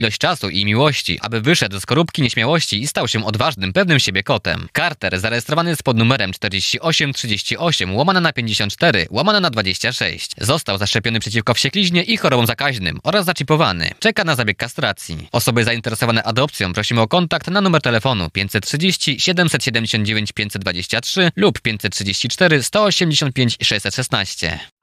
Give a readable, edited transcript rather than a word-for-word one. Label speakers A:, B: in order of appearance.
A: ilość czasu i miłości, aby wyszedł z skorupki nieśmiałości i stał się odważnym, pewnym siebie kotem. Carter, zarejestrowany jest pod numerem 4838/54/26, został zaszczepiony przeciwko wściekliźnie i chorobom zakaźnym oraz zaczipowany. Czeka na zabieg kastracji. Osoby zainteresowane adopcją prosimy o kontakt na numer telefonu 530 779 523 lub 534 185 616.